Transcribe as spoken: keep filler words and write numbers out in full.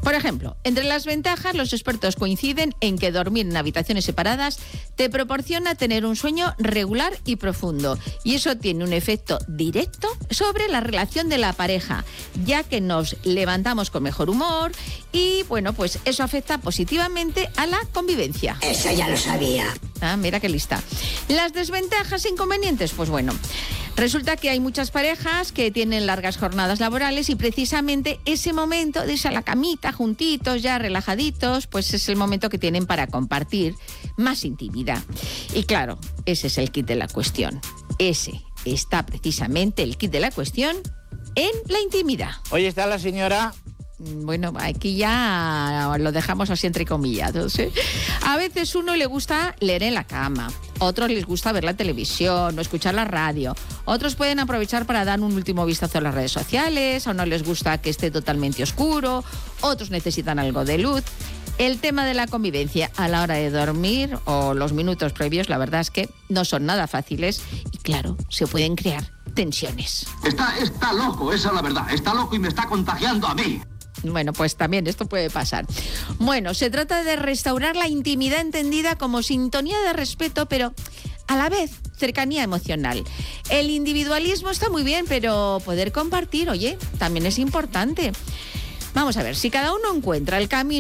Por ejemplo, entre las ventajas, los expertos coinciden en que dormir en habitaciones separadas te proporciona tener un sueño regular y profundo. Y eso tiene un efecto directo sobre la relación de la pareja, ya que nos levantamos con mejor humor y, bueno, pues eso afecta positivamente a la convivencia. Eso ya lo sabía. Ah, mira qué lista. Las desventajas e inconvenientes, pues bueno, resulta que hay muchas parejas que tienen largas jornadas laborales y precisamente ese momento de irse a la camita juntitos, ya relajaditos, pues es el momento que tienen para compartir más intimidad. Y claro, ese es el kit de la cuestión. Ese está precisamente el kit de la cuestión en la intimidad. Oye, está la señora... Bueno, aquí ya lo dejamos así entre comillados, ¿eh? A veces uno le gusta leer en la cama, otros les gusta ver la televisión o escuchar la radio, otros pueden aprovechar para dar un último vistazo a las redes sociales, a uno les gusta que esté totalmente oscuro, otros necesitan algo de luz. El tema de la convivencia a la hora de dormir o los minutos previos, la verdad es que no son nada fáciles y claro, se pueden crear tensiones. Está, está loco, esa es la verdad, está loco y me está contagiando a mí. Bueno, pues también esto puede pasar. Bueno, se trata de restaurar la intimidad entendida como sintonía de respeto, pero a la vez cercanía emocional. El individualismo está muy bien, pero poder compartir, oye, también es importante. Vamos a ver, si cada uno encuentra el camino